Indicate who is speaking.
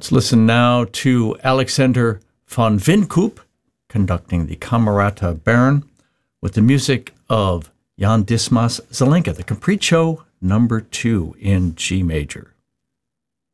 Speaker 1: Let's listen now to Alexander von Windkoop conducting the Camerata Bern with the music of Jan Dismas Zelenka, the Capriccio No. 2 in G major.